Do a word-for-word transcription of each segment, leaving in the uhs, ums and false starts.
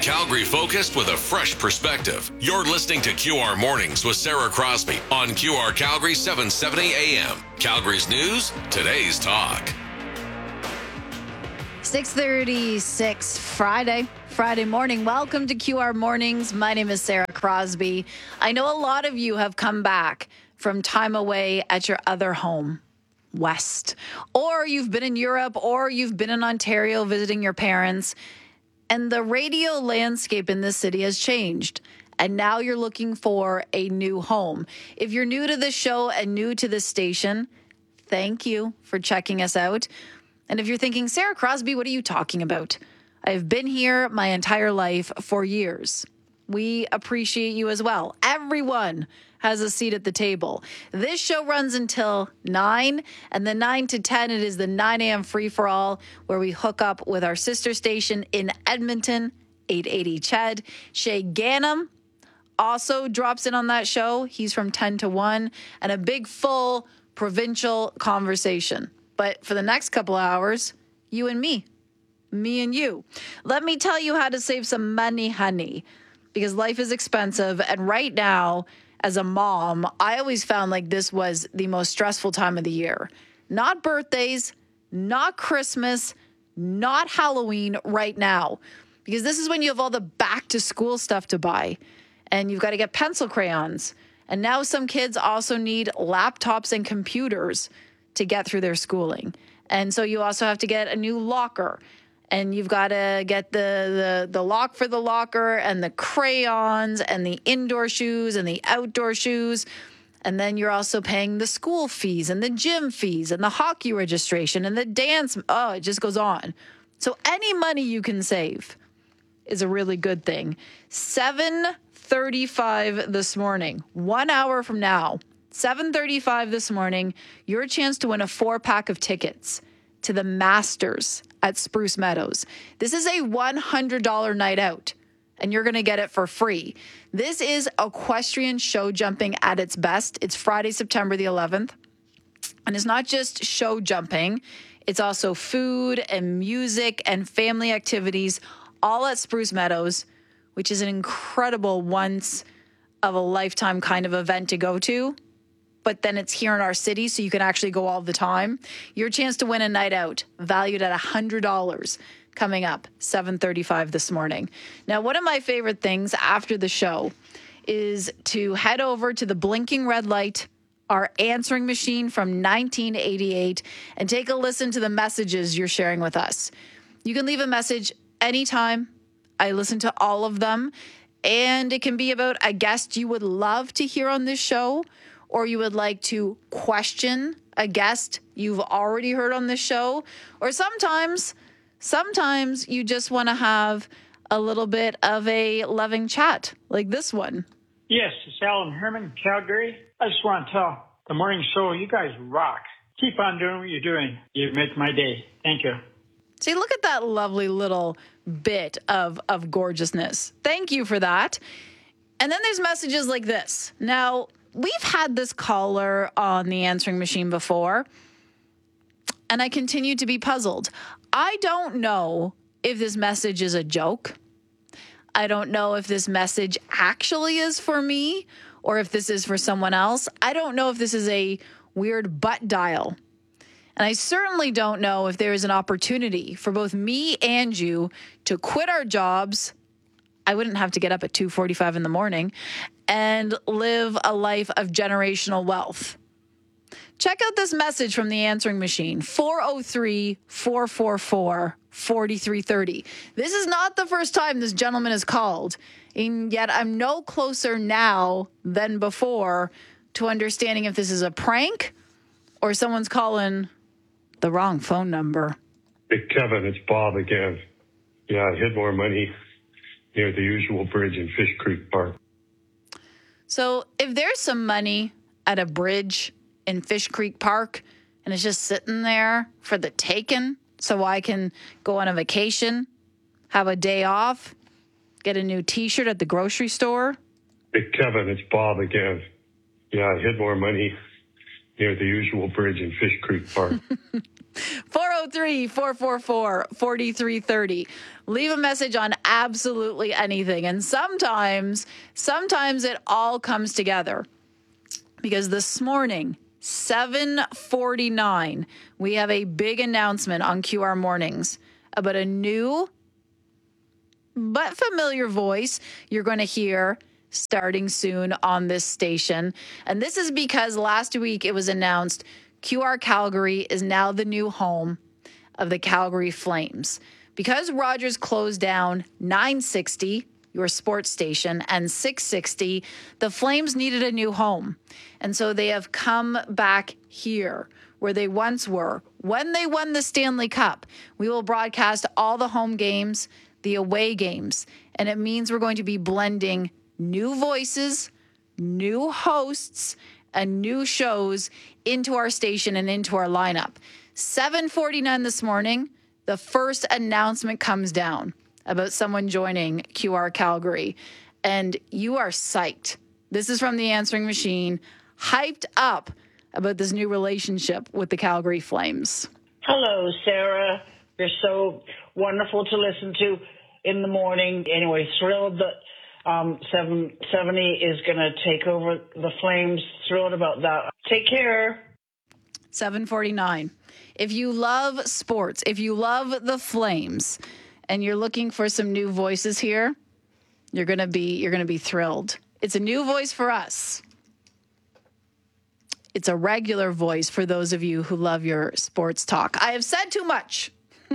Calgary focused with a fresh perspective. You're listening to Q R Mornings with Sarah Crosby on Q R Calgary seven seventy A M. Calgary's news, today's talk. six thirty-six Friday, Friday morning. Welcome to Q R Mornings. My name is Sarah Crosby. I know a lot of you have come back from time away at your other home, West, or you've been in Europe, or you've been in Ontario visiting your parents, and the radio landscape in this city has changed. And now you're looking for a new home. If you're new to this show and new to this station, thank you for checking us out. And if you're thinking, Sarah Crosby, what are you talking about? I've been here my entire life for years. We appreciate you as well. Everyone has a seat at the table. This show runs until nine, and then nine to ten, it is the nine a.m. free-for-all, where we hook up with our sister station in Edmonton, eight eighty C H E D. Shay Ganem also drops in on that show. He's from ten to one, and a big, full provincial conversation. But for the next couple hours, you and me, me and you. Let me tell you how to save some money, honey, because life is expensive. And right now, as a mom, I always found like this was the most stressful time of the year. Not birthdays, not Christmas, not Halloween, right now. Because this is when you have all the back to school stuff to buy. And you've got to get pencil crayons. And now some kids also need laptops and computers to get through their schooling. And so you also have to get a new locker. And you've got to get the, the, the lock for the locker and the crayons and the indoor shoes and the outdoor shoes. And then you're also paying the school fees and the gym fees and the hockey registration and the dance. Oh, it just goes on. So any money you can save is a really good thing. seven thirty-five this morning, one hour from now, seven thirty-five this morning, your chance to win a four-pack of tickets to the Masters at Spruce Meadows. This is a one hundred dollars night out, and you're going to get it for free. This is equestrian show jumping at its best. It's Friday, September the eleventh, and it's not just show jumping. It's also food and music and family activities, all at Spruce Meadows, which is an incredible once-of-a-lifetime kind of event to go to. But then it's here in our city, so you can actually go all the time. Your chance to win a night out, valued at one hundred dollars, coming up seven thirty-five this morning. Now, one of my favorite things after the show is to head over to the blinking red light, our answering machine from nineteen eighty-eight, and take a listen to the messages you're sharing with us. You can leave a message anytime. I listen to all of them, and it can be about a guest you would love to hear on this show, or you would like to question a guest you've already heard on this show, or sometimes, sometimes you just want to have a little bit of a loving chat like this one. Yes, it's Alan Herman, Calgary. I just want to tell the morning show, you guys rock. Keep on doing what you're doing. You make my day. Thank you. See, look at that lovely little bit of, of gorgeousness. Thank you for that. And then there's messages like this. Now, we've had this caller on the answering machine before, and I continue to be puzzled. I don't know if this message is a joke. I don't know if this message actually is for me or if this is for someone else. I don't know if this is a weird butt dial. And I certainly don't know if there is an opportunity for both me and you to quit our jobs. I wouldn't have to get up at two forty-five in the morning and live a life of generational wealth. Check out this message from the answering machine, four oh three, four four four, four three three oh. This is not the first time this gentleman has called, and yet I'm no closer now than before to understanding if this is a prank or someone's calling the wrong phone number. Hey, Kevin, it's Bob again. Yeah, I hid more money near the usual bridge in Fish Creek Park. So if there's some money at a bridge in Fish Creek Park and it's just sitting there for the taking so I can go on a vacation, have a day off, get a new T-shirt at the grocery store. Hey, Kevin, it's Bob again. Yeah, I hid more money near the usual bridge in Fish Creek Park. four oh three, four four four, four three three oh. Leave a message on absolutely anything. And sometimes, sometimes it all comes together. Because this morning, seven forty-nine, we have a big announcement on Q R Mornings about a new but familiar voice you're going to hear starting soon on this station. And this is because last week it was announced Q R Calgary is now the new home of the Calgary Flames. Because Rogers closed down nine sixty, your sports station, and six sixty, the Flames needed a new home. And so they have come back here where they once were. When they won the Stanley Cup, we will broadcast all the home games, the away games, and it means we're going to be blending new voices, new hosts, and new shows into our station and into our lineup. seven forty-nine this morning, the first announcement comes down about someone joining Q R Calgary, and you are psyched. This is from the answering machine, hyped up about this new relationship with the Calgary Flames. Hello, Sarah. You're so wonderful to listen to in the morning. Anyway, thrilled that um, seven seventy is going to take over the Flames. Thrilled about that. Take care. seven forty-nine. If you love sports, if you love the Flames, and you're looking for some new voices here, you're going to be you're going to be thrilled. It's a new voice for us. It's a regular voice for those of you who love your sports talk. I have said too much.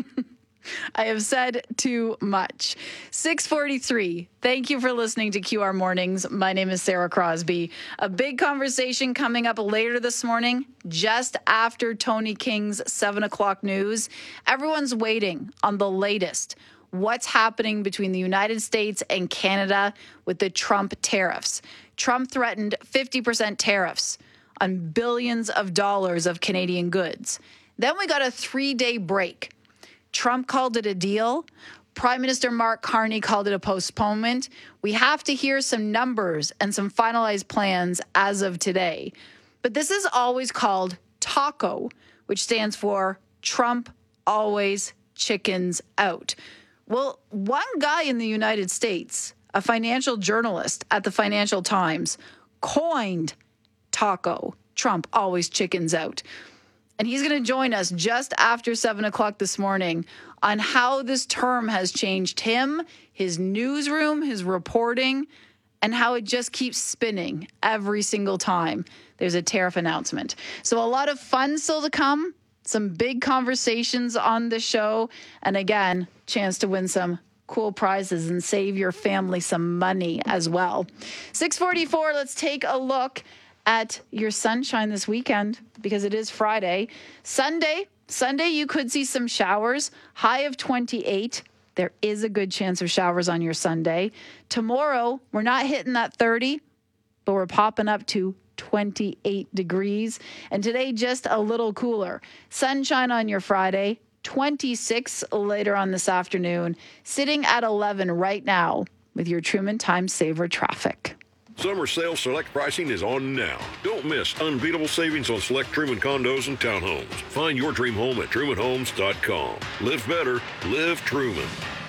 I have said too much. six forty-three. Thank you for listening to Q R Mornings. My name is Sarah Crosby. A big conversation coming up later this morning, just after Tony King's seven o'clock news. Everyone's waiting on the latest. What's happening between the United States and Canada with the Trump tariffs? Trump threatened fifty percent tariffs on billions of dollars of Canadian goods. Then we got a three-day break. Trump called it a deal. Prime Minister Mark Carney called it a postponement. We have to hear some numbers and some finalized plans as of today. But this is always called TACO, which stands for Trump Always Chickens Out. Well, one guy in the United States, a financial journalist at the Financial Times, coined TACO, Trump Always Chickens Out. And he's going to join us just after seven o'clock this morning on how this term has changed him, his newsroom, his reporting, and how it just keeps spinning every single time there's a tariff announcement. So a lot of fun still to come, some big conversations on the show, and again, chance to win some cool prizes and save your family some money as well. six forty-four, let's take a look at your sunshine this weekend because it is Friday. Sunday, Sunday you could see some showers, high of twenty-eight. There is a good chance of showers on your Sunday. Tomorrow, we're not hitting that thirty, but we're popping up to twenty-eight degrees. And today, just a little cooler. Sunshine on your Friday, twenty-six later on this afternoon, sitting at eleven right now with your Truman Time Saver traffic. Summer sale select pricing is on now. Don't miss unbeatable savings on select Truman condos and townhomes. Find your dream home at truman homes dot com. Live better, live Truman.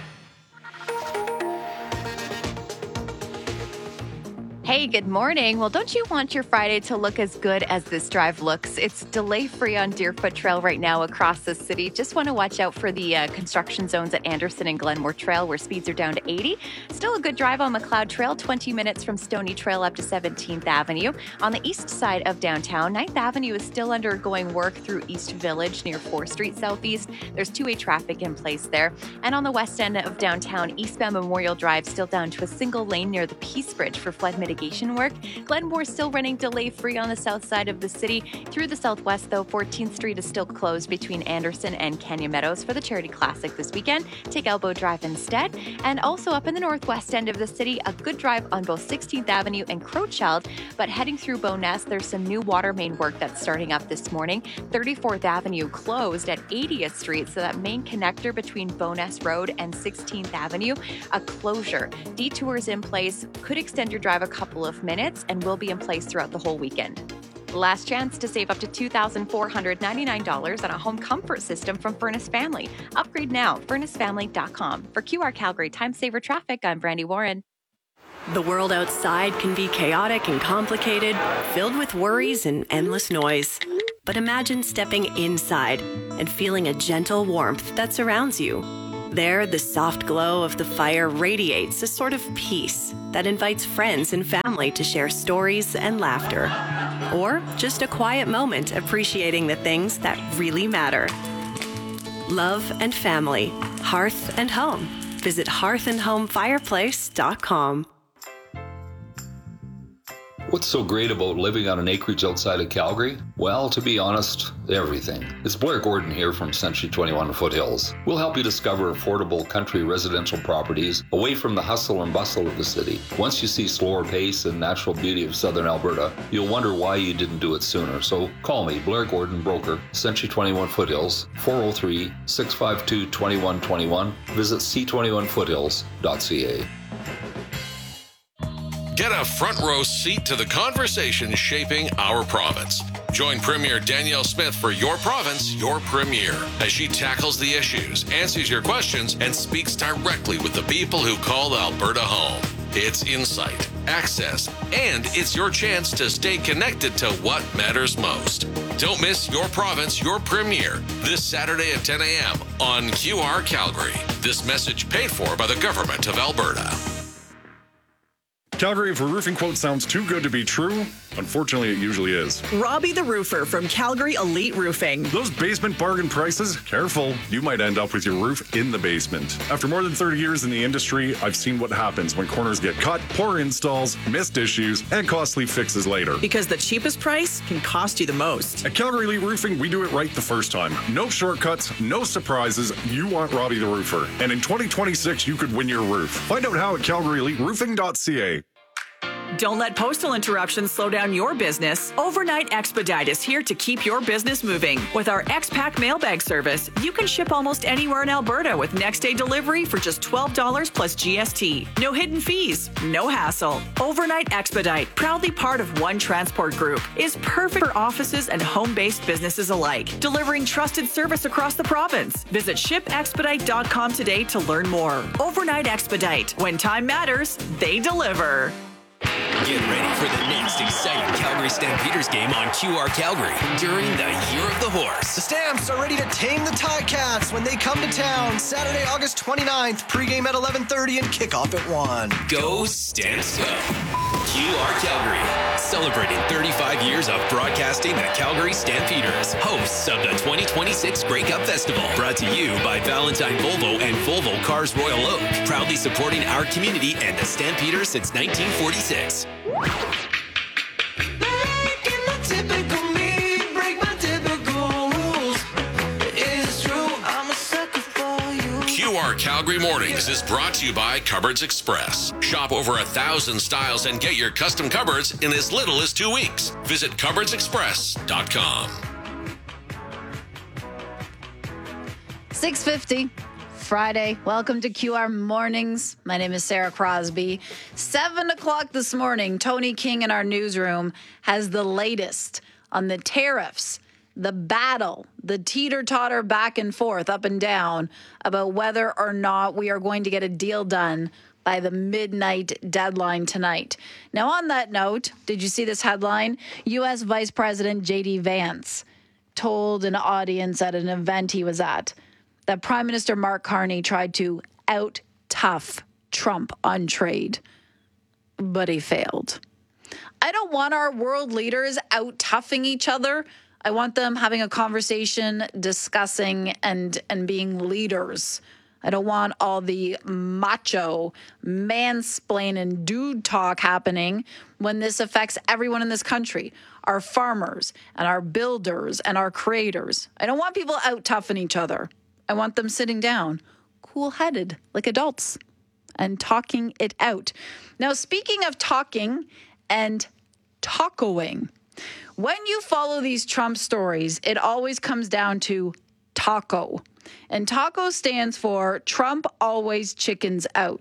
Hey, good morning. Well, don't you want your Friday to look as good as this drive looks? It's delay-free on Deerfoot Trail right now across the city. Just want to watch out for the uh, construction zones at Anderson and Glenmore Trail where speeds are down to eighty. Still a good drive on McLeod Trail, twenty minutes from Stony Trail up to seventeenth Avenue. On the east side of downtown, ninth Avenue is still undergoing work through East Village near fourth Street Southeast. There's two-way traffic in place there. And on the west end of downtown, eastbound Memorial Drive still down to a single lane near the Peace Bridge for flood mitigation work. Glenmore still running delay-free on the south side of the city. Through the southwest, though, fourteenth Street is still closed between Anderson and Canyon Meadows for the Charity Classic this weekend. Take Elbow Drive instead. And also up in the northwest end of the city, a good drive on both sixteenth Avenue and Crowchild. But heading through Bowness, there's some new water main work that's starting up this morning. thirty-fourth Avenue closed at eightieth Street, so that main connector between Bowness Road and sixteenth Avenue, a closure. Detours in place, could extend your drive a couple of minutes and will be in place throughout the whole weekend. Last chance to save up to two thousand four hundred ninety-nine dollars on a home comfort system from Furnace Family. Upgrade now, furnace family dot com. For Q R Calgary Time Saver Traffic, I'm Brandy Warren. The world outside can be chaotic and complicated, filled with worries and endless noise. But imagine stepping inside and feeling a gentle warmth that surrounds you. There, the soft glow of the fire radiates a sort of peace that invites friends and family to share stories and laughter. Or just a quiet moment appreciating the things that really matter. Love and family, hearth and home. Visit hearth and home fireplace dot com. What's so great about living on an acreage outside of Calgary? Well, to be honest, everything. It's Blair Gordon here from Century twenty-one Foothills. We'll help you discover affordable country residential properties away from the hustle and bustle of the city. Once you see slower pace and natural beauty of southern Alberta, you'll wonder why you didn't do it sooner. So call me, Blair Gordon, broker, Century twenty-one Foothills, four oh three, six five two, two one two one. Visit c twenty-one foothills dot c a. Get a front row seat to the conversation shaping our province. Join Premier Danielle Smith for Your Province, Your Premier, as she tackles the issues, answers your questions, and speaks directly with the people who call Alberta home. It's insight, access, and it's your chance to stay connected to what matters most. Don't miss Your Province, Your Premier this Saturday at ten a.m. on Q R Calgary. This message paid for by the Government of Alberta. Calgary, if a roofing quote sounds too good to be true, unfortunately it usually is. Robbie the Roofer from Calgary Elite Roofing. Those basement bargain prices, careful, you might end up with your roof in the basement. After more than thirty years in the industry, I've seen what happens when corners get cut, poor installs, missed issues, and costly fixes later. Because the cheapest price can cost you the most. At Calgary Elite Roofing, we do it right the first time. No shortcuts, no surprises. You want Robbie the Roofer. And in twenty twenty-six, you could win your roof. Find out how at calgary elite roofing dot c a. Don't let postal interruptions slow down your business. Overnight Expedite is here to keep your business moving. With our X-Pack mailbag service, you can ship almost anywhere in Alberta with next-day delivery for just twelve dollars plus G S T. No hidden fees, no hassle. Overnight Expedite, proudly part of One Transport Group, is perfect for offices and home-based businesses alike, delivering trusted service across the province. Visit ship expedite dot com today to learn more. Overnight Expedite. When time matters, they deliver. Get ready for the next exciting Calgary Stampeders game on Q R Calgary during the Year of the Horse. The Stamps are ready to tame the Ticats when they come to town Saturday, August twenty-ninth. Pregame at eleven thirty and kickoff at one. Go Stamps go! Q R Calgary, celebrating thirty-five years of broadcasting the Calgary Stampeders, hosts of the twenty twenty-six Grey Cup Festival. Brought to you by Valentine Volvo and Volvo Cars Royal Oak, proudly supporting our community and the Stampeders since nineteen forty-six. Q R Calgary Mornings is brought to you by Cupboards Express. Shop over a thousand styles and get your custom cupboards in as little as two weeks. Visit cupboards express dot com. six fifty. Friday. Welcome to Q R Mornings. My name is Sarah Crosby. Seven o'clock this morning, Tony King in our newsroom has the latest on the tariffs, the battle, the teeter-totter back and forth, up and down, about whether or not we are going to get a deal done by the midnight deadline tonight. Now, on that note, did you see this headline? U S Vice President J D Vance told an audience at an event he was at that Prime Minister Mark Carney tried to out-tough Trump on trade, but he failed. I don't want our world leaders out-toughing each other. I want them having a conversation, discussing, and, and being leaders. I don't want all the macho, mansplaining, dude talk happening when this affects everyone in this country, our farmers and our builders and our creators. I don't want people out-toughing each other. I want them sitting down, cool-headed, like adults, and talking it out. Now, speaking of talking and tacoing, when you follow these Trump stories, it always comes down to taco. And taco stands for Trump always chickens out.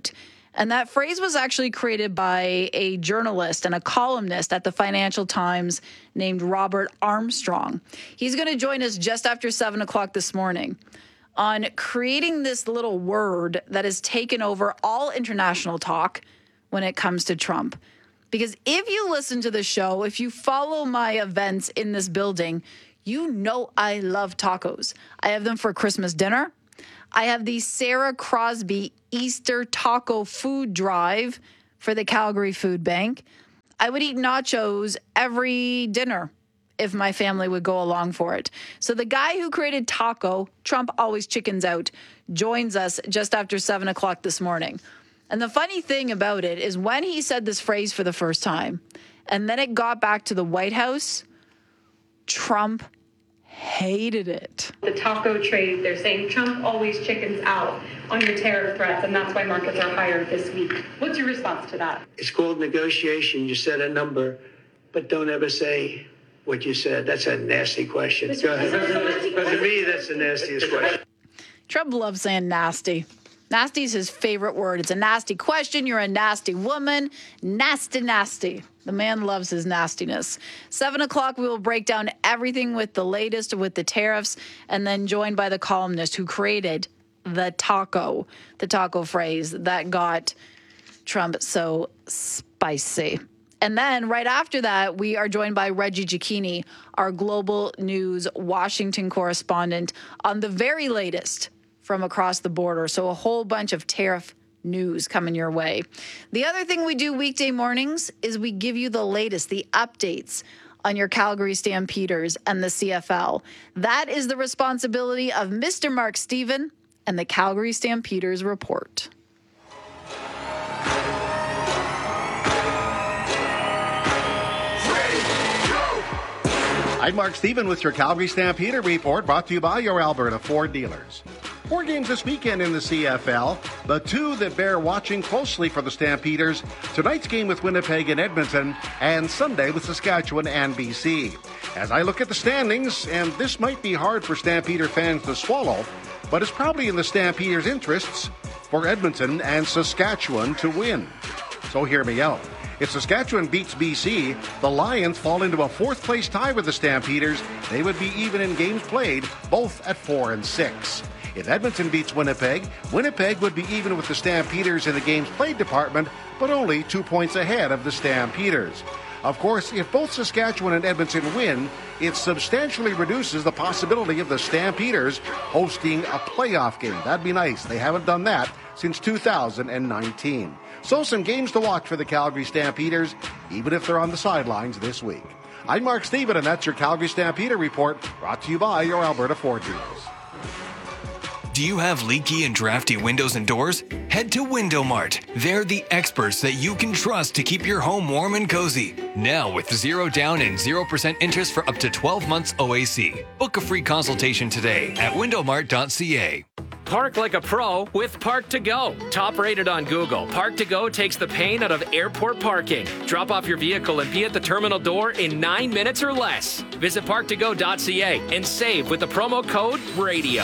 And that phrase was actually created by a journalist and a columnist at the Financial Times named Robert Armstrong. He's going to join us just after seven o'clock this morning on creating this little word that has taken over all international talk when it comes to Trump. Because if you listen to the show, if you follow my events in this building, you know I love tacos. I have them for Christmas dinner. I have the Sarah Crosby Easter Taco Food Drive for the Calgary Food Bank. I would eat nachos every dinner if my family would go along for it. So the guy who created taco, Trump always chickens out, joins us just after seven o'clock this morning. And the funny thing about it is when he said this phrase for the first time, and then it got back to the White House, Trump hated it. The taco trade, they're saying Trump always chickens out on your tariff threats, and that's why markets are higher this week. What's your response to that? It's called negotiation. You set a number, but don't ever say what you said. That's a nasty question. Go ahead. To me, that's the nastiest question. Trump loves saying nasty. Nasty is his favorite word. It's a nasty question. You're a nasty woman. Nasty, nasty. The man loves his nastiness. Seven o'clock, we will break down everything with the latest with the tariffs, and then joined by the columnist who created the taco, the taco phrase that got Trump so spicy. And then right after that, we are joined by Reggie Cicchini, our Global News Washington correspondent, on the very latest from across the border. So a whole bunch of tariff news coming your way. The other thing we do weekday mornings is we give you the latest, the updates on your Calgary Stampeders and the C F L. That is the responsibility of Mister Mark Stephen and the Calgary Stampeders Report. I'm Mark Stephen with your Calgary Stampeder Report, brought to you by your Alberta Ford dealers. Four games this weekend in the C F L. The two that bear watching closely for the Stampeders, tonight's game with Winnipeg and Edmonton, and Sunday with Saskatchewan and B C. As I look at the standings, and this might be hard for Stampeder fans to swallow, but it's probably in the Stampeders' interests for Edmonton and Saskatchewan to win. So hear me out. If Saskatchewan beats B C, the Lions fall into a fourth-place tie with the Stampeders. They would be even in games played, both at four and six. If Edmonton beats Winnipeg, Winnipeg would be even with the Stampeders in the games played department, but only two points ahead of the Stampeders. Of course, if both Saskatchewan and Edmonton win, it substantially reduces the possibility of the Stampeders hosting a playoff game. That'd be nice. They haven't done that since two thousand nineteen. So some games to watch for the Calgary Stampeders, even if they're on the sidelines this week. I'm Mark Stephen, and that's your Calgary Stampeder Report, brought to you by your Alberta Ford dealers. Do you have leaky and drafty windows and doors? Head to Window Mart. They're the experts that you can trust to keep your home warm and cozy. Now with zero down and zero percent interest for up to twelve months O A C. Book a free consultation today at window mart dot c a. Park like a pro with Park to Go. Top rated on Google, Park to Go takes the pain out of airport parking. Drop off your vehicle and be at the terminal door in nine minutes or less. Visit park to go dot c a and save with the promo code RADIO.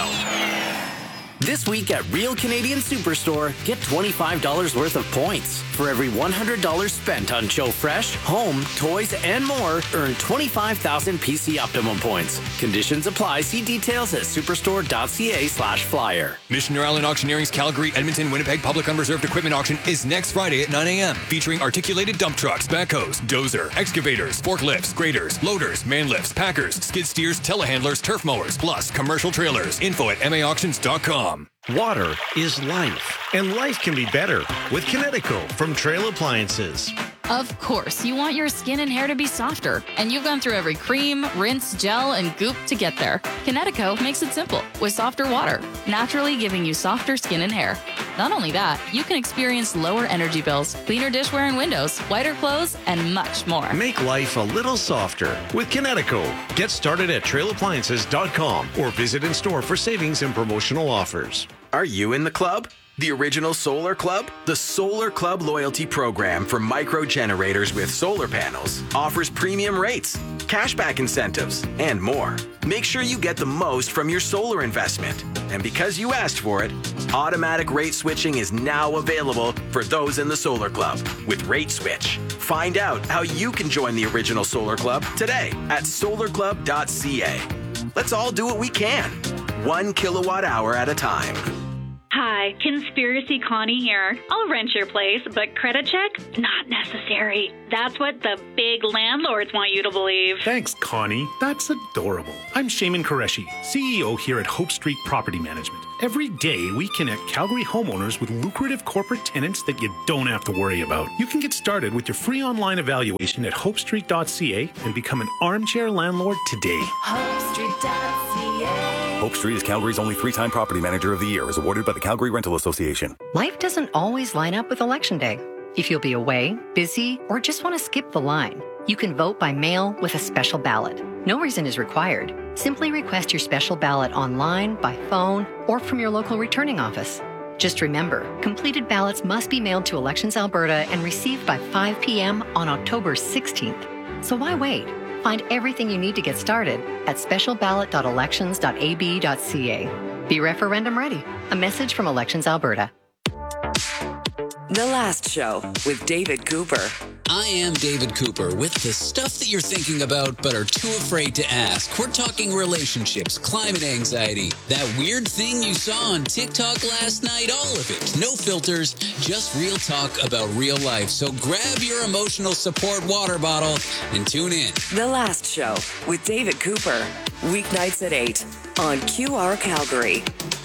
This week at Real Canadian Superstore, get twenty-five dollars worth of points. For every one hundred dollars spent on Joe Fresh, home, toys, and more, earn twenty-five thousand P C Optimum points. Conditions apply. See details at superstore dot c a slash flyer. Missioner Island Auctioneering's Calgary, Edmonton, Winnipeg Public Unreserved Equipment Auction is next Friday at nine a.m. featuring articulated dump trucks, backhoes, dozer, excavators, forklifts, graders, loaders, man lifts, packers, skid steers, telehandlers, turf mowers, plus commercial trailers. Info at m a auctions dot com. Water is life, and life can be better with Kinetico from Trail Appliances. Of course, you want your skin and hair to be softer, and you've gone through every cream, rinse, gel, and goop to get there. Kinetico makes it simple with softer water, naturally giving you softer skin and hair. Not only that, you can experience lower energy bills, cleaner dishware and windows, whiter clothes, and much more. Make life a little softer with Kinetico. Get started at trail appliances dot com or visit in store for savings and promotional offers. Are you in the club? The Original Solar Club? The Solar Club loyalty program for micro generators with solar panels offers premium rates, cashback incentives, and more. Make sure you get the most from your solar investment. And because you asked for it, automatic rate switching is now available for those in the Solar Club with Rate Switch. Find out how you can join the Original Solar Club today at solar club dot c a. Let's all do what we can, one kilowatt hour at a time. Hi, Conspiracy Connie here. I'll rent your place, but credit check? Not necessary. That's what the big landlords want you to believe. Thanks, Connie. That's adorable. I'm Shaman Qureshi, C E O here at Hope Street Property Management. Every day, we connect Calgary homeowners with lucrative corporate tenants that you don't have to worry about. You can get started with your free online evaluation at hope street dot c a and become an armchair landlord today. hope street dot c a. Hope Street is Calgary's only three-time Property Manager of the Year, as awarded by the Calgary Rental Association. Life doesn't always line up with Election Day. If you'll be away, busy, or just want to skip the line, you can vote by mail with a special ballot. No reason is required. Simply request your special ballot online, by phone, or from your local returning office. Just remember, completed ballots must be mailed to Elections Alberta and received by five p.m. on October sixteenth. So why wait? Find everything you need to get started at special ballot dot elections dot a b dot c a. Be referendum ready. A message from Elections Alberta. The Last Show with David Cooper. I am David Cooper with the stuff that you're thinking about but are too afraid to ask. We're talking relationships, climate anxiety, that weird thing you saw on TikTok last night, all of it. No filters, just real talk about real life. So grab your emotional support water bottle and tune in. The Last Show with David Cooper. Weeknights at eight on Q R Calgary.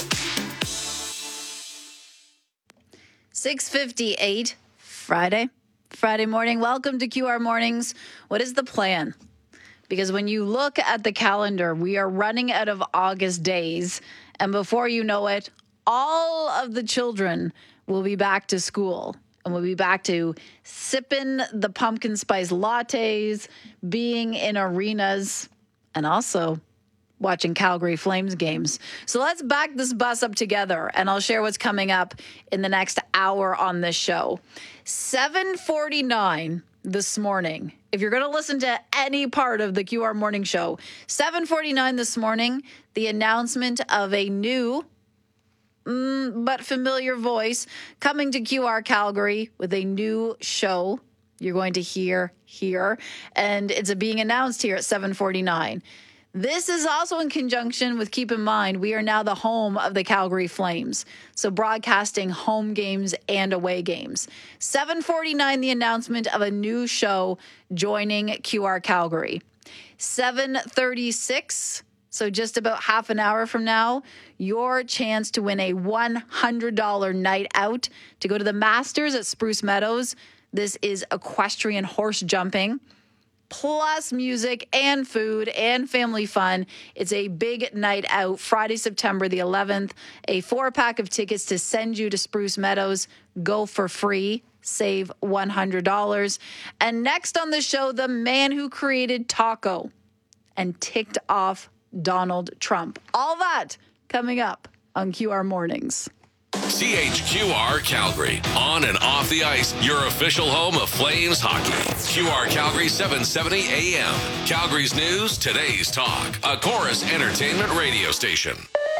six fifty-eight, Friday. Friday morning. Welcome to Q R Mornings. What is the plan? Because when you look at the calendar, we are running out of August days. And before you know it, all of the children will be back to school. And we'll be back to sipping the pumpkin spice lattes, being in arenas, and also watching Calgary Flames games. So let's back this bus up together, and I'll share what's coming up in the next hour on this show. seven forty-nine this morning. If you're going to listen to any part of the Q R Morning Show, seven forty-nine this morning, the announcement of a new mm, but familiar voice coming to Q R Calgary with a new show you're going to hear here, and it's being announced here at seven forty-nine. This is also in conjunction with, keep in mind, we are now the home of the Calgary Flames. So broadcasting home games and away games. seven forty-nine, the announcement of a new show joining Q R Calgary. seven thirty-six, so just about half an hour from now, your chance to win a one hundred dollars night out to go to the Masters at Spruce Meadows. This is equestrian horse jumping, plus music and food and family fun. It's a big night out, Friday, September the eleventh. A four-pack of tickets to send you to Spruce Meadows. Go for free. Save one hundred dollars. And next on the show, the man who created taco and ticked off Donald Trump. All that coming up on Q R Mornings. C H Q R Calgary, on and off the ice, your official home of Flames hockey. Q R Calgary seven seventy A M. Calgary's news, today's talk. A Chorus Entertainment radio station.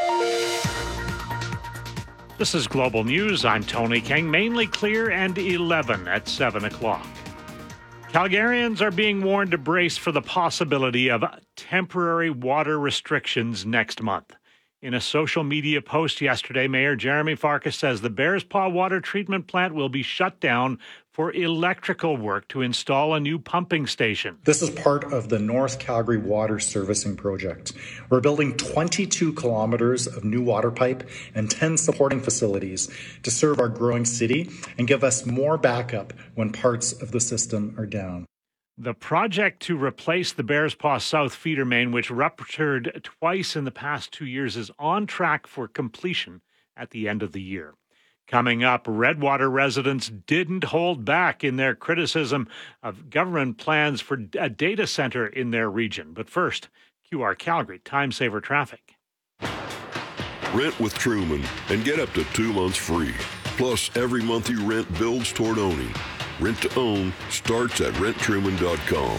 This is Global News. I'm Tony King. Mainly clear and eleven at seven o'clock. Calgarians are being warned to brace for the possibility of temporary water restrictions next month. In a social media post yesterday, Mayor Jeremy Farkas says the Bears Paw water treatment plant will be shut down for electrical work to install a new pumping station. This is part of the North Calgary Water Servicing Project. We're building twenty-two kilometers of new water pipe and ten supporting facilities to serve our growing city and give us more backup when parts of the system are down. The project to replace the Bears Paw South feeder main, which ruptured twice in the past two years, is on track for completion at the end of the year. Coming up, Redwater residents didn't hold back in their criticism of government plans for a data center in their region. But first, Q R Calgary, time saver traffic. Rent with Truman and get up to two months free. Plus, every month you rent builds toward owning. Rent to own starts at rent truman dot com.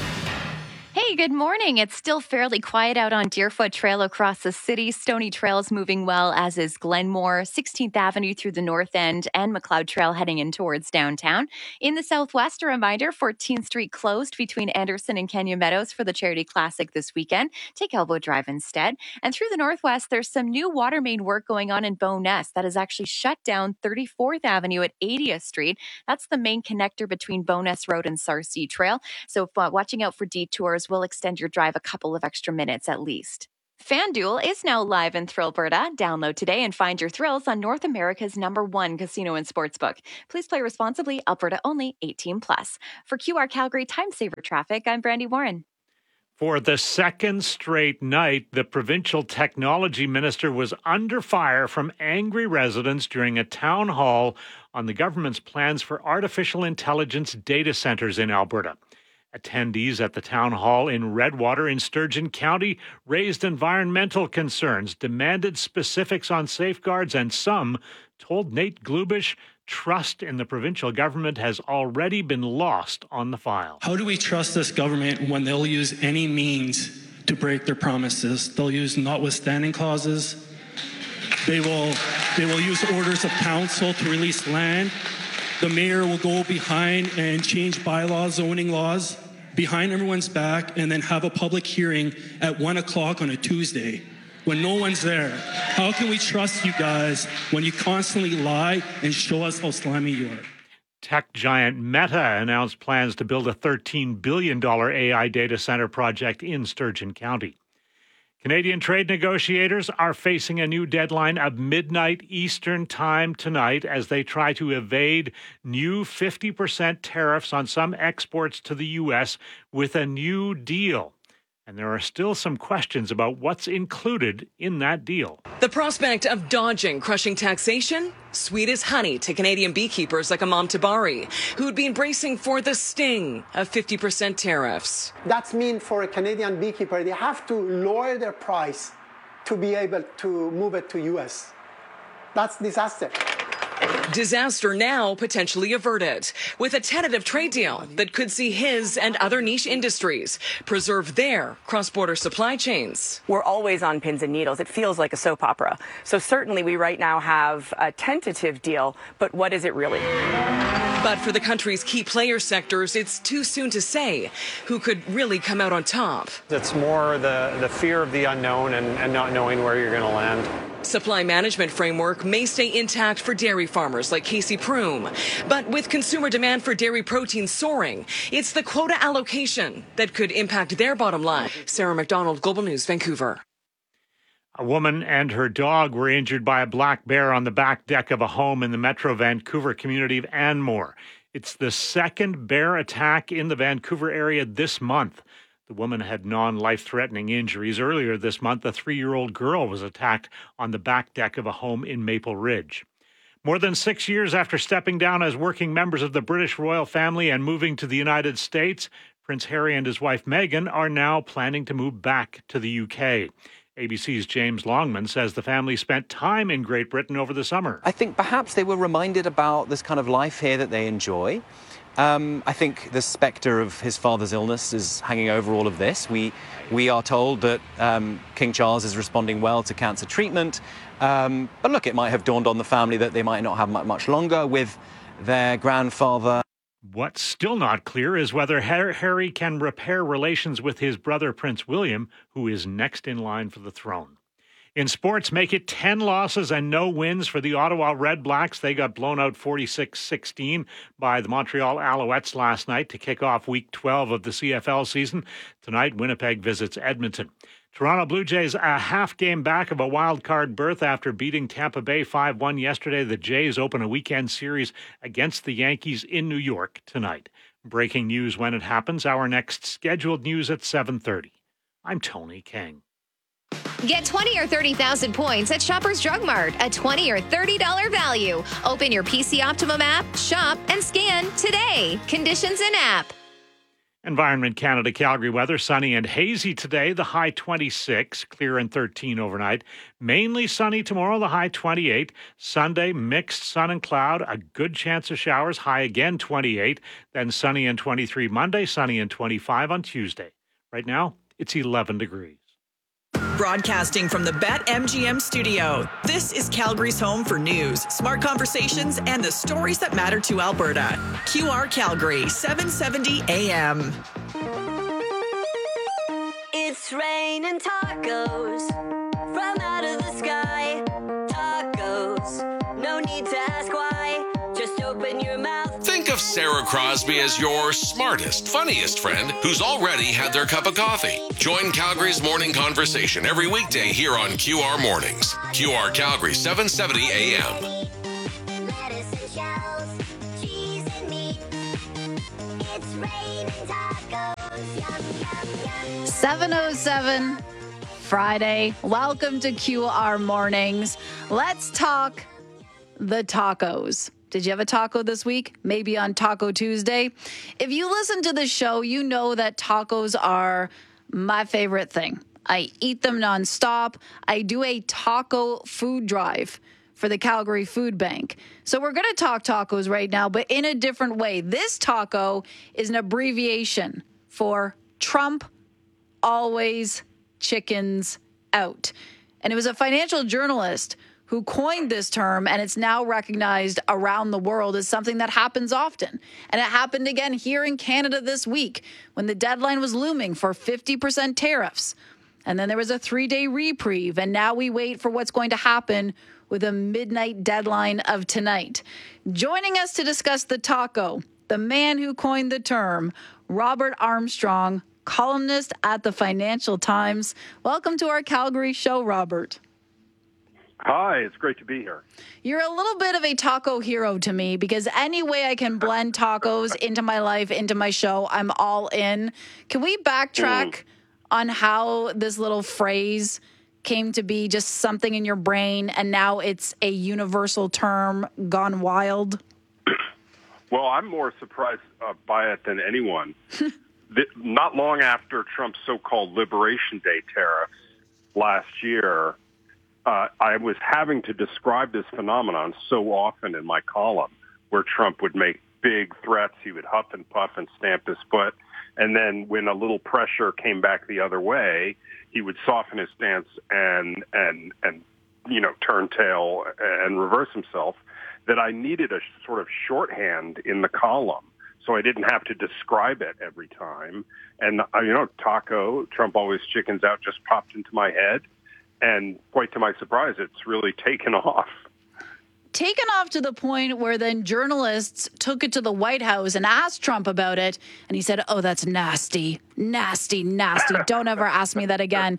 Hey, good morning. It's still fairly quiet out on Deerfoot Trail across the city. Stony Trail is moving well, as is Glenmore, sixteenth Avenue through the north end, and McLeod Trail heading in towards downtown. In the southwest, a reminder, fourteenth Street closed between Anderson and Kenya Meadows for the Charity Classic this weekend. Take Elbow Drive instead. And through the northwest, there's some new water main work going on in Bowness that has actually shut down thirty-fourth Avenue at eightieth Street. That's the main connector between Bowness Road and Sarcee Trail. So uh, watching out for detours will extend your drive a couple of extra minutes at least. FanDuel is now live in Thrillberta. Download today and find your thrills on North America's number one casino and sportsbook. Please play responsibly. Alberta only, eighteen plus. For Q R Calgary Time Saver Traffic, I'm Brandy Warren. For the second straight night, the provincial technology minister was under fire from angry residents during a town hall on the government's plans for artificial intelligence data centers in Alberta. Attendees at the town hall in Redwater in Sturgeon County raised environmental concerns, demanded specifics on safeguards, and some told Nate Glubish trust in the provincial government has already been lost on the file. How do we trust this government when they'll use any means to break their promises? They'll use notwithstanding clauses. They will, they will use orders of council to release land. The mayor will go behind and change bylaws, zoning laws, behind everyone's back, and then have a public hearing at one o'clock on a Tuesday when no one's there. How can we trust you guys when you constantly lie and show us how slimy you are? Tech giant Meta announced plans to build a thirteen billion dollars A I data center project in Sturgeon County. Canadian trade negotiators are facing a new deadline of midnight Eastern Time tonight as they try to evade new fifty percent tariffs on some exports to the U S with a new deal. And there are still some questions about what's included in that deal. The prospect of dodging crushing taxation? Sweet as honey to Canadian beekeepers like Imam Tabari, who'd been bracing for the sting of fifty percent tariffs. That's mean for a Canadian beekeeper, they have to lower their price to be able to move it to U S. That's disaster. Disaster now potentially averted with a tentative trade deal that could see his and other niche industries preserve their cross-border supply chains. We're always on pins and needles. It feels like a soap opera. So certainly we right now have a tentative deal, but what is it really? But for the country's key player sectors, it's too soon to say who could really come out on top. It's more the, the fear of the unknown and, and not knowing where you're going to land. Supply management framework may stay intact for dairy farmers like Casey Prume. But with consumer demand for dairy protein soaring, it's the quota allocation that could impact their bottom line. Sarah McDonald, Global News, Vancouver. A woman and her dog were injured by a black bear on the back deck of a home in the Metro Vancouver community of Anmore. It's the second bear attack in the Vancouver area this month. The woman had non-life-threatening injuries. Earlier this month, a three-year-old girl was attacked on the back deck of a home in Maple Ridge. More than six years after stepping down as working members of the British royal family and moving to the United States, Prince Harry and his wife Meghan are now planning to move back to the U K. A B C's James Longman says the family spent time in Great Britain over the summer. I think perhaps they were reminded about this kind of life here that they enjoy. Um, I think the spectre of his father's illness is hanging over all of this. We we are told that um, King Charles is responding well to cancer treatment. Um, but look, it might have dawned on the family that they might not have much longer with their grandfather. What's still not clear is whether Harry can repair relations with his brother Prince William, who is next in line for the throne. In sports, make it ten losses and no wins for the Ottawa Red Blacks. They got blown out forty-six sixteen by the Montreal Alouettes last night to kick off Week twelve of the C F L season. Tonight, Winnipeg visits Edmonton. Toronto Blue Jays a half game back of a wild card berth after beating Tampa Bay five one yesterday. The Jays open a weekend series against the Yankees in New York tonight. Breaking news when it happens. Our next scheduled news at seven thirty. I'm Tony King. Get twenty or thirty thousand points at Shoppers Drug Mart, a twenty or thirty dollars value. Open your P C Optimum app, shop, and scan today. Conditions in app. Environment Canada Calgary weather, sunny and hazy today, the high twenty-six, clear and thirteen overnight. Mainly sunny tomorrow, the high twenty-eight. Sunday, mixed sun and cloud, a good chance of showers, high again twenty-eight. Then sunny and twenty-three Monday, sunny and twenty-five on Tuesday. Right now, it's eleven degrees. Broadcasting from the BetMGM studio, this is Calgary's home for news, smart conversations, and the stories that matter to Alberta. Q R Calgary, seven seventy A M. It's raining tacos from out of the sky. Tacos, no need to ask why. Just open your mouth. Think of Sarah Crosby as your smartest, funniest friend who's already had their cup of coffee. Join Calgary's morning conversation every weekday here on Q R Mornings. Q R Calgary, seven seventy A M. seven oh seven, Friday. Welcome to Q R Mornings. Let's talk the tacos. Did you have a taco this week? Maybe on Taco Tuesday? If you listen to the show, you know that tacos are my favorite thing. I eat them nonstop. I do a taco food drive for the Calgary Food Bank. So we're going to talk tacos right now, but in a different way. This taco is an abbreviation for Trump always chickens out. And it was a financial journalist who coined this term, and it's now recognized around the world as something that happens often. And it happened again here in Canada this week when the deadline was looming for fifty percent tariffs. And then there was a three-day reprieve, and now we wait for what's going to happen with a midnight deadline of tonight. Joining us to discuss the taco, the man who coined the term, Robert Armstrong, columnist at the Financial Times. Welcome to our Calgary show, Robert. Hi, it's great to be here. You're a little bit of a taco hero to me because any way I can blend tacos into my life, into my show, I'm all in. Can we backtrack mm. on how this little phrase came to be just something in your brain and now it's a universal term gone wild? Well, I'm more surprised uh, by it than anyone. the, not long after Trump's so-called Liberation Day tariffs last year, Uh, I was having to describe this phenomenon so often in my column where Trump would make big threats. He would huff and puff and stamp his foot. And then when a little pressure came back the other way, he would soften his stance and, and, and, you know, turn tail and reverse himself, that I needed a sort of shorthand in the column so I didn't have to describe it every time. And, uh, you know, taco, Trump always chickens out, just popped into my head. And quite to my surprise, it's really taken off. Taken off to the point where then journalists took it to the White House and asked Trump about it. And he said, oh, that's nasty, nasty, nasty. Don't ever ask me that again.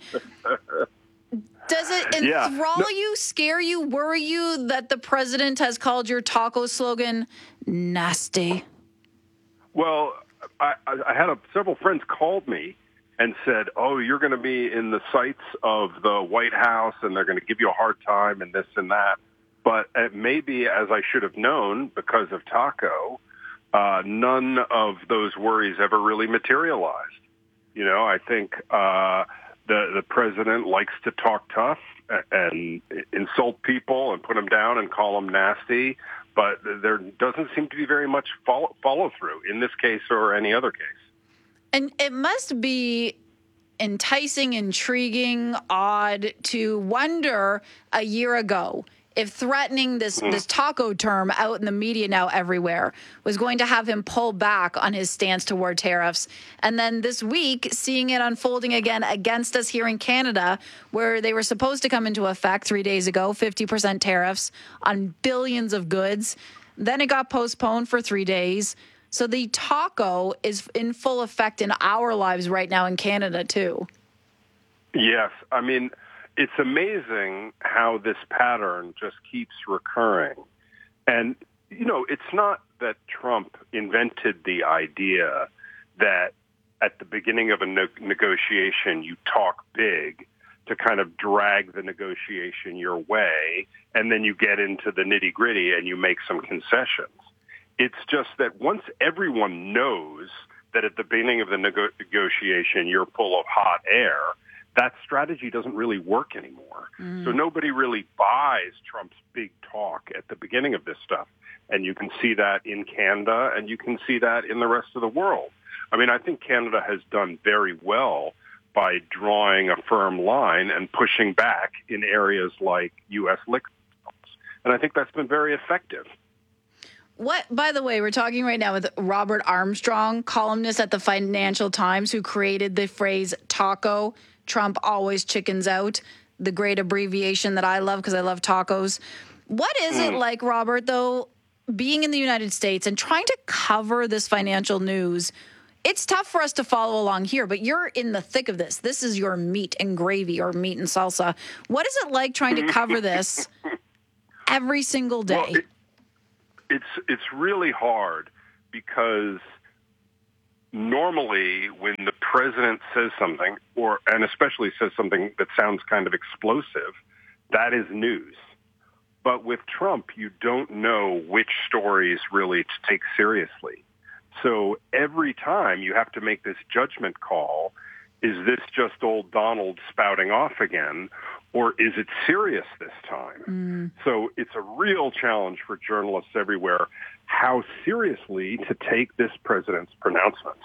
Does it enthrall yeah. no. you, scare you, worry you that the president has called your taco slogan nasty? Well, I, I had a, several friends called me and said, oh, you're going to be in the sights of the White House, and they're going to give you a hard time and this and that. But it may be, as I should have known, because of taco, uh, none of those worries ever really materialized. You know, I think uh, the, the president likes to talk tough and insult people and put them down and call them nasty, but there doesn't seem to be very much follow, follow through in this case or any other case. And it must be enticing, intriguing, odd to wonder a year ago if threatening this, mm. this taco term out in the media now everywhere was going to have him pull back on his stance toward tariffs. And then this week, seeing it unfolding again against us here in Canada, where they were supposed to come into effect three days ago, fifty percent tariffs on billions of goods. Then it got postponed for three days. So the taco is in full effect in our lives right now in Canada, too. Yes. I mean, it's amazing how this pattern just keeps recurring. And, you know, it's not that Trump invented the idea that at the beginning of a ne- negotiation, you talk big to kind of drag the negotiation your way, and then you get into the nitty-gritty and you make some concessions. It's just that once everyone knows that at the beginning of the nego- negotiation you're full of hot air, that strategy doesn't really work anymore. Mm. So nobody really buys Trump's big talk at the beginning of this stuff. And you can see that in Canada, and you can see that in the rest of the world. I mean, I think Canada has done very well by drawing a firm line and pushing back in areas like U S liquor. And I think that's been very effective. What, by the way, we're talking right now with Robert Armstrong, columnist at the Financial Times, who created the phrase taco. Trump always chickens out, the great abbreviation that I love because I love tacos. What is mm. it like, Robert, though, being in the United States and trying to cover this financial news? It's tough for us to follow along here, but you're in the thick of this. This is your meat and gravy or meat and salsa. What is it like trying to cover this every single day? Well, it, it's it's really hard because normally when the president says something, or and especially says something that sounds kind of explosive, that is news. But with Trump, you don't know which stories really to take seriously. So every time you have to make this judgment call, is this just old Donald spouting off again, or is it serious this time? Mm. So it's a real challenge for journalists everywhere how seriously to take this president's pronouncements.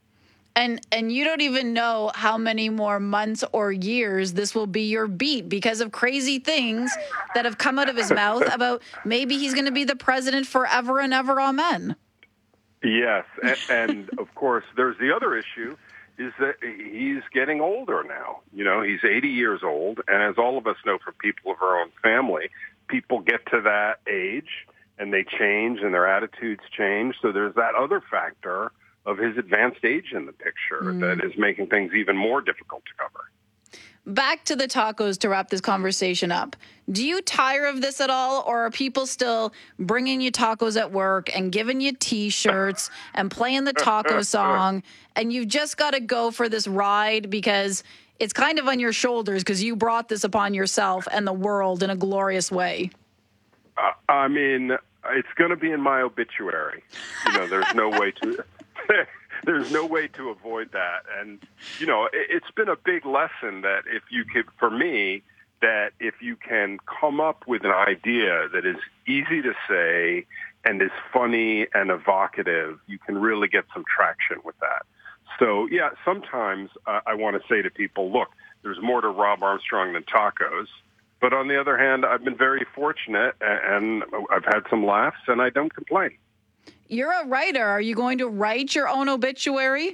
And and you don't even know how many more months or years this will be your beat because of crazy things that have come out of his mouth about maybe he's going to be the president forever and ever, amen. Yes, and, and of course, there's the other issue, is that he's getting older now. You know, he's eighty years old, and as all of us know from people of our own family, people get to that age, and they change, and their attitudes change. So there's that other factor of his advanced age in the picture mm. that is making things even more difficult to cover. Back to the tacos to wrap this conversation up. Do you tire of this at all, or are people still bringing you tacos at work and giving you T-shirts and playing the taco song, and you've just got to go for this ride because it's kind of on your shoulders because you brought this upon yourself and the world in a glorious way? Uh, I mean, it's going to be in my obituary. You know, there's no way to... There's no way to avoid that. And, you know, it's been a big lesson that if you could, for me, that if you can come up with an idea that is easy to say and is funny and evocative, you can really get some traction with that. So, yeah, sometimes uh, I want to say to people, look, there's more to Rob Armstrong than tacos. But on the other hand, I've been very fortunate and I've had some laughs and I don't complain. You're a writer. Are you going to write your own obituary?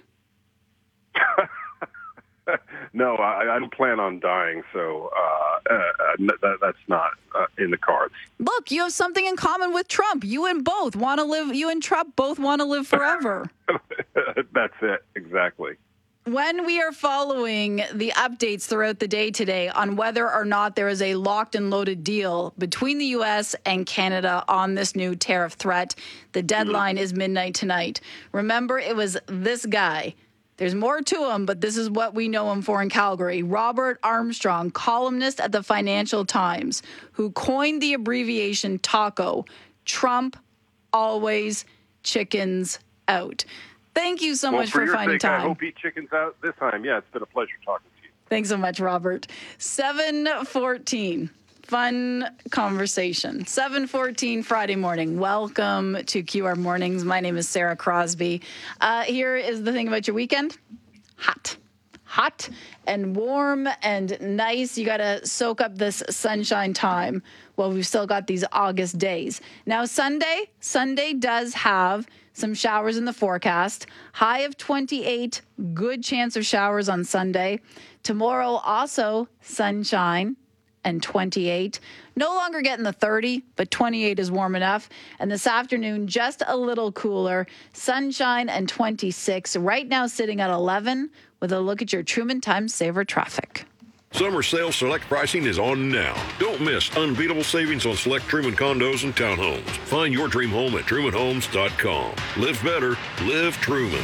No, I, I don't plan on dying, so uh, uh, that, that's not uh, in the cards. Look, you have something in common with Trump. You and both want to live. You and Trump both want to live forever. That's it, exactly. When we are following the updates throughout the day today on whether or not there is a locked and loaded deal between the U S and Canada on this new tariff threat, the deadline mm-hmm. is midnight tonight. Remember, it was this guy. There's more to him, but this is what we know him for in Calgary. Robert Armstrong, columnist at the Financial Times, who coined the abbreviation TACO. Trump always chickens out. Thank you so well, much for, for your finding sake, time. I hope he chickens out this time. Yeah, it's been a pleasure talking to you. Thanks so much, Robert. seven fourteen. Fun conversation. seven fourteen Friday morning. Welcome to Q R Mornings. My name is Sarah Crosby. Uh, here is the thing about your weekend. Hot. Hot and warm and nice. You got to soak up this sunshine time while we've still got these August days. Now, Sunday, Sunday does have some showers in the forecast. High of twenty-eight, good chance of showers on Sunday. Tomorrow also sunshine and twenty-eight. No longer getting the thirty, but twenty-eight is warm enough. And this afternoon, just a little cooler. Sunshine and twenty-six. Right now sitting at eleven with a look at your Truman Time Saver traffic. Summer sale select pricing is on now. Don't miss unbeatable savings on select Truman condos and townhomes. Find your dream home at truman homes dot com. Live better, live Truman.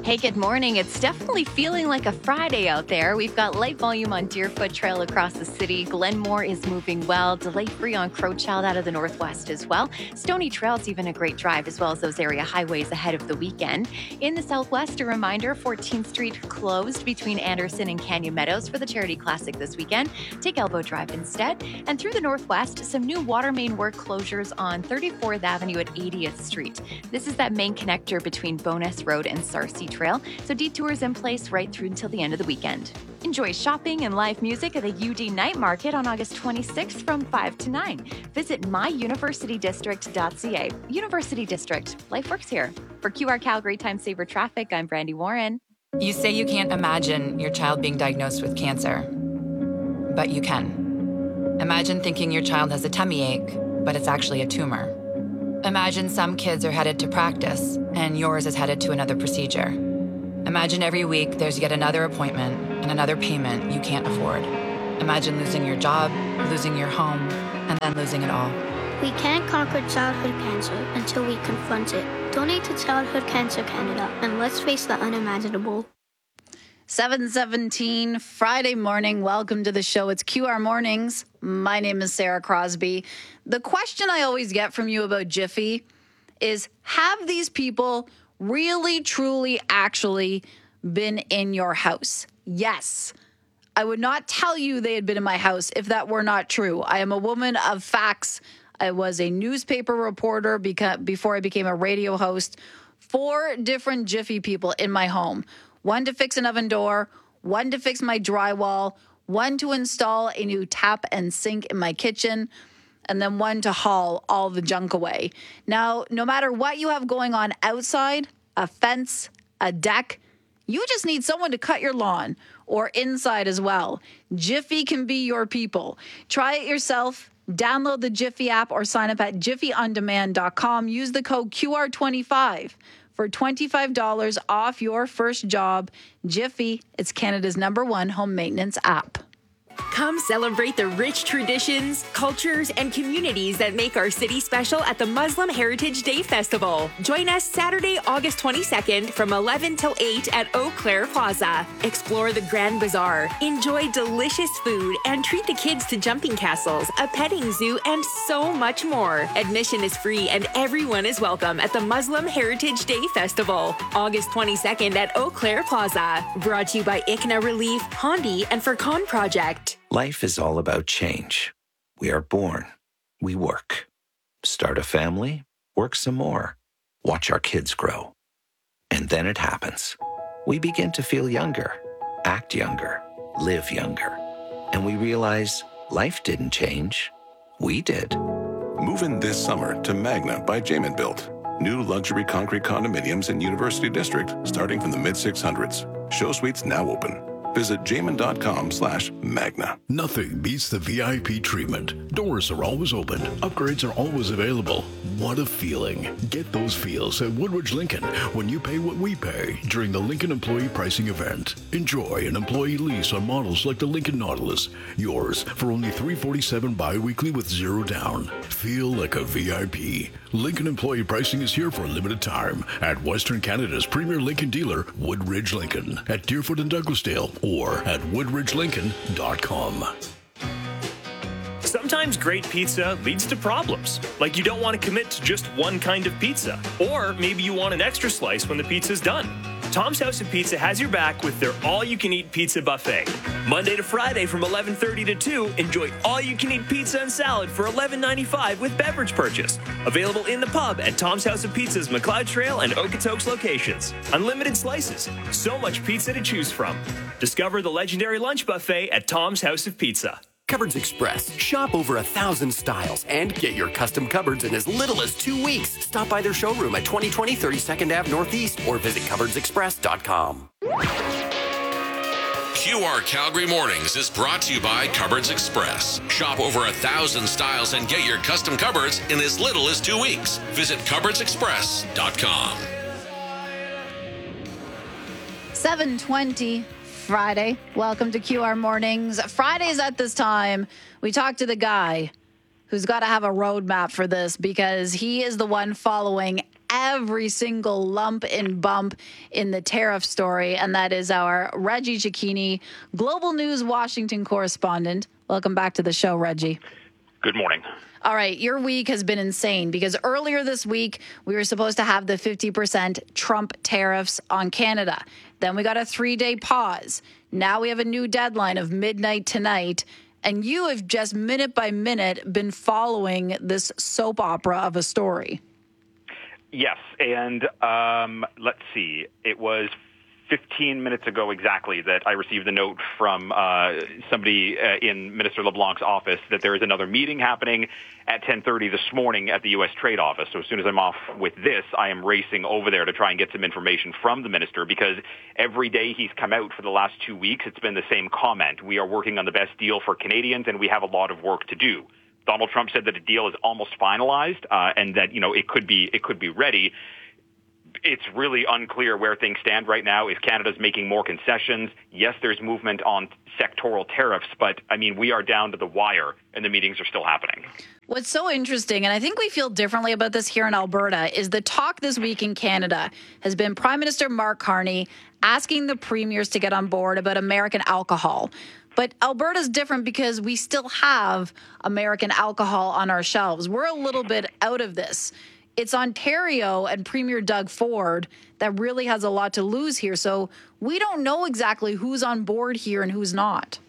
Hey, good morning. It's definitely feeling like a Friday out there. We've got light volume on Deerfoot Trail across the city. Glenmore is moving well. Delay-free on Crowchild out of the northwest as well. Stony Trail's even a great drive, as well as those area highways ahead of the weekend. In the southwest, a reminder, fourteenth Street closed between Anderson and Canyon Meadows for the Charity Classic this weekend. Take Elbow Drive instead. And through the northwest, some new water main work closures on thirty-fourth Avenue at eightieth Street. This is that main connector between Bonus Road and Sarcee Trail, so detours in place right through until the end of the weekend. Enjoy shopping and live music at the U D Night Market on August twenty-sixth from five to nine. Visit my university district dot c a. University District. Life works here. For Q R Calgary Time Saver Traffic, I'm Brandy Warren. You say you can't imagine your child being diagnosed with cancer, but you can. Imagine thinking your child has a tummy ache, but it's actually a tumor. Imagine some kids are headed to practice, and yours is headed to another procedure. Imagine every week there's yet another appointment and another payment you can't afford. Imagine losing your job, losing your home, and then losing it all. We can't conquer childhood cancer until we confront it. Donate to Childhood Cancer Canada, and let's face the unimaginable. seven seventeen, Friday morning. Welcome to the show. It's Q R Mornings. My name is Sarah Crosby. The question I always get from you about Jiffy is, have these people really, truly, actually been in your house? Yes. I would not tell you they had been in my house if that were not true. I am a woman of facts. I was a newspaper reporter beca- before I became a radio host. Four different Jiffy people in my home. One to fix an oven door, one to fix my drywall, one to install a new tap and sink in my kitchen, and then one to haul all the junk away. Now, no matter what you have going on outside, a fence, a deck, you just need someone to cut your lawn, or inside as well. Jiffy can be your people. Try it yourself. Download the Jiffy app or sign up at jiffy on demand dot com. Use the code Q R twenty-five for twenty-five dollars off your first job. Jiffy, it's Canada's number one home maintenance app. Come celebrate the rich traditions, cultures, and communities that make our city special at the Muslim Heritage Day Festival. Join us Saturday, August twenty-second from eleven till eight at Eau Claire Plaza. Explore the Grand Bazaar, enjoy delicious food, and treat the kids to jumping castles, a petting zoo, and so much more. Admission is free and everyone is welcome at the Muslim Heritage Day Festival. August twenty-second at Eau Claire Plaza. Brought to you by I C N A Relief, Hondi, and Furcon Project. Life is all about change. We are born. We work. Start a family. Work some more. Watch our kids grow. And then it happens. We begin to feel younger, act younger, live younger. And we realize life didn't change. We did. Move in this summer to Magna by Jamin Built. New luxury concrete condominiums in University District starting from the mid six hundreds. Show suites now open. Visit jamin.com slash magna. Nothing beats the V I P treatment. Doors are always open. Upgrades are always available. What a feeling. Get those feels at Woodridge Lincoln when you pay what we pay during the Lincoln Employee Pricing Event. Enjoy an employee lease on models like the Lincoln Nautilus. Yours for only three hundred forty-seven dollars bi-weekly with zero down. Feel like a V I P. Lincoln Employee Pricing is here for a limited time at Western Canada's premier Lincoln dealer, Woodridge Lincoln, at Deerfoot and Douglasdale, or at woodridge lincoln dot com. Sometimes great pizza leads to problems, like you don't want to commit to just one kind of pizza, or maybe you want an extra slice when the pizza's done. Tom's House of Pizza has your back with their all-you-can-eat pizza buffet. Monday to Friday from eleven thirty to two, enjoy all-you-can-eat pizza and salad for eleven ninety-five with beverage purchase. Available in the pub at Tom's House of Pizza's McLeod Trail and Okotoks locations. Unlimited slices, so much pizza to choose from. Discover the legendary lunch buffet at Tom's House of Pizza. Cupboards Express. Shop over a thousand styles and get your custom cupboards in as little as two weeks. Stop by their showroom at twenty twenty thirty-second Avenue Northeast or visit cupboards express dot com. Q R Calgary Mornings is brought to you by Cupboards Express. Shop over a thousand styles and get your custom cupboards in as little as two weeks. Visit cupboards express dot com. seven twenty Friday. Welcome to Q R Mornings. Fridays at this time, we talk to the guy who's got to have a roadmap for this because he is the one following every single lump and bump in the tariff story, and that is our Reggie Cecchini, Global News Washington correspondent. Welcome back to the show, Reggie. Good morning. All right, your week has been insane because earlier this week, we were supposed to have the fifty percent Trump tariffs on Canada. Then we got a three-day pause. Now we have a new deadline of midnight tonight. And you have just minute by minute been following this soap opera of a story. Yes, and um, let's see. It was fifteen minutes ago exactly that I received the note from uh, somebody uh, in Minister LeBlanc's office that there is another meeting happening at ten thirty this morning at the U S Trade Office. So as soon as I'm off with this, I am racing over there to try and get some information from the minister, because every day he's come out for the last two weeks, it's been the same comment. We are working on the best deal for Canadians, and we have a lot of work to do. Donald Trump said that the deal is almost finalized uh, and that, you know, it could be it could be ready. It's really unclear where things stand right now. If Canada's making more concessions, yes, there's movement on sectoral tariffs, but, I mean, we are down to the wire, and the meetings are still happening. What's so interesting, and I think we feel differently about this here in Alberta, is the talk this week in Canada has been Prime Minister Mark Carney asking the premiers to get on board about American alcohol. But Alberta's different because we still have American alcohol on our shelves. We're a little bit out of this. It's Ontario and Premier Doug Ford that really has a lot to lose here. So we don't know exactly who's on board here and who's not.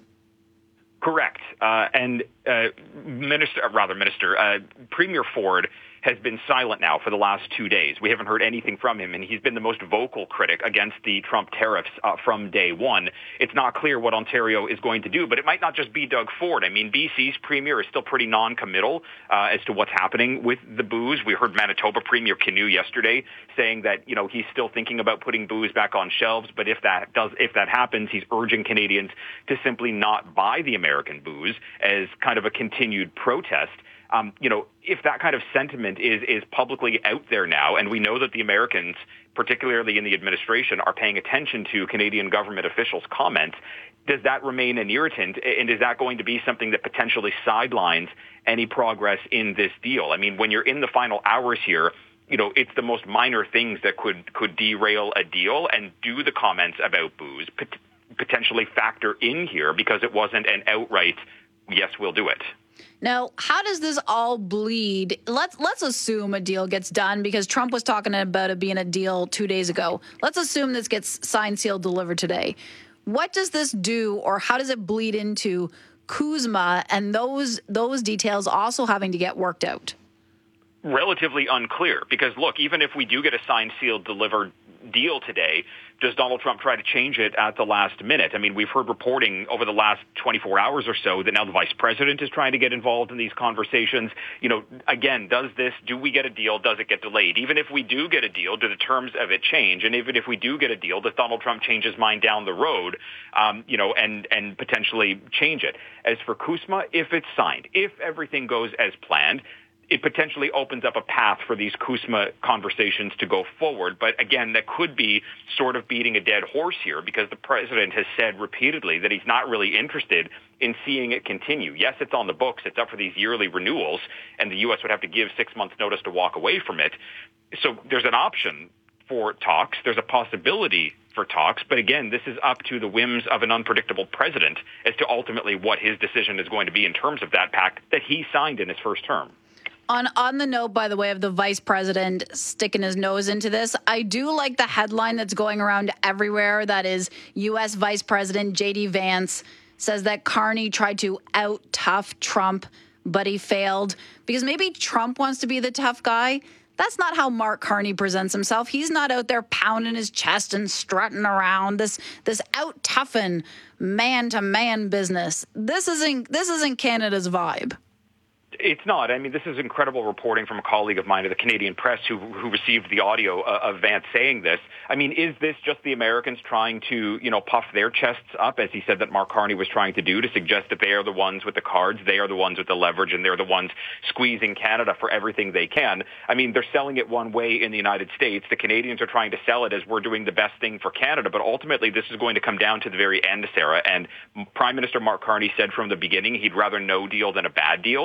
Correct. Uh, and uh, Minister, rather Minister, uh, Premier Ford has been silent now for the last two days. We haven't heard anything from him, and he's been the most vocal critic against the Trump tariffs uh, from day one. It's not clear what Ontario is going to do, but it might not just be Doug Ford. I mean, B C's premier is still pretty non-committal uh, as to what's happening with the booze. We heard Manitoba Premier Canoe yesterday saying that, you know, he's still thinking about putting booze back on shelves, but if that does, if that happens, he's urging Canadians to simply not buy the American booze as kind of a continued protest. Um, you know, if that kind of sentiment is is publicly out there now, and we know that the Americans, particularly in the administration, are paying attention to Canadian government officials' comments, does that remain an irritant? And is that going to be something that potentially sidelines any progress in this deal? I mean, when you're in the final hours here, you know, it's the most minor things that could could derail a deal, and do the comments about booze pot- potentially factor in here, because it wasn't an outright, yes, we'll do it. Now, how does this all bleed? Let's let's assume a deal gets done, because Trump was talking about it being a deal two days ago. Let's assume this gets signed, sealed, delivered today. What does this do, or how does it bleed into CUSMA and those those details also having to get worked out? Relatively unclear, because, look, even if we do get a signed, sealed, delivered deal today, does Donald Trump try to change it at the last minute? I mean, we've heard reporting over the last twenty-four hours or so that now the vice president is trying to get involved in these conversations. You know, again, does this, do we get a deal? Does it get delayed? Even if we do get a deal, do the terms of it change? And even if we do get a deal, does Donald Trump change his mind down the road, um, you know, and, and potentially change it? As for CUSMA, if it's signed, if everything goes as planned, it potentially opens up a path for these CUSMA conversations to go forward. But again, that could be sort of beating a dead horse here, because the president has said repeatedly that he's not really interested in seeing it continue. Yes, it's on the books. It's up for these yearly renewals, and the U S would have to give six months' notice to walk away from it. So there's an option for talks. There's a possibility for talks. But again, this is up to the whims of an unpredictable president as to ultimately what his decision is going to be in terms of that pact that he signed in his first term. On on the note, by the way, of the vice president sticking his nose into this, I do like the headline that's going around everywhere. That is, U S Vice President J D Vance says that Carney tried to out-tough Trump, but he failed. Because maybe Trump wants to be the tough guy. That's not how Mark Carney presents himself. He's not out there pounding his chest and strutting around. This this out-toughen man-to-man business. This isn't this isn't Canada's vibe. It's not. I mean, this is incredible reporting from a colleague of mine at the Canadian Press who who received the audio of Vance saying this. I mean, is this just the Americans trying to, you know, puff their chests up, as he said that Mark Carney was trying to do, to suggest that they are the ones with the cards, they are the ones with the leverage, and they're the ones squeezing Canada for everything they can? I mean, they're selling it one way in the United States. The Canadians are trying to sell it as we're doing the best thing for Canada, but ultimately this is going to come down to the very end, Sarah. And Prime Minister Mark Carney said from the beginning he'd rather no deal than a bad deal. Mm-hmm. If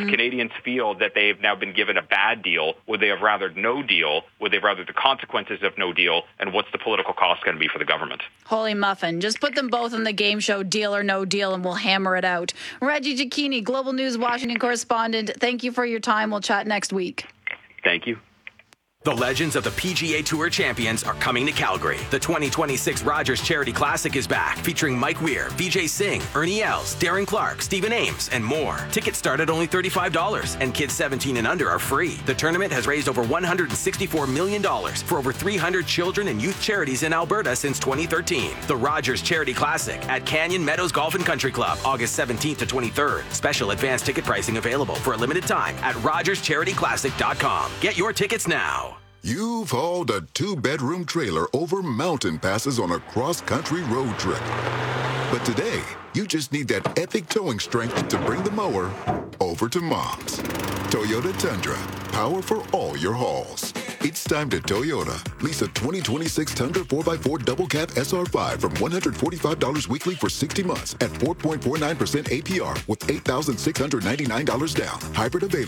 the Canadians feel that they've now been given a bad deal? Would they have rathered no deal? Would they have rathered the consequences of no deal? And what's the political cost going to be for the government? Holy muffin. Just put them both on the game show, Deal or No Deal, and we'll hammer it out. Reggie Cecchini, Global News Washington correspondent, thank you for your time. We'll chat next week. Thank you. The legends of the P G A Tour champions are coming to Calgary. The twenty twenty-six Rogers Charity Classic is back, featuring Mike Weir, Vijay Singh, Ernie Els, Darren Clark, Stephen Ames, and more. Tickets start at only thirty-five dollars, and kids seventeen and under are free. The tournament has raised over one hundred sixty-four million dollars for over three hundred children and youth charities in Alberta since twenty thirteen. The Rogers Charity Classic at Canyon Meadows Golf and Country Club, August seventeenth to twenty-third. Special advance ticket pricing available for a limited time at rogers charity classic dot com. Get your tickets now. You've hauled a two-bedroom trailer over mountain passes on a cross-country road trip. But today, you just need that epic towing strength to bring the mower over to Mom's. Toyota Tundra, power for all your hauls. It's time to Toyota. Lease a twenty twenty-six Tundra four by four Double Cab S R five from one hundred forty-five dollars weekly for sixty months at four point four nine percent A P R with eight thousand six hundred ninety-nine dollars down. Hybrid available.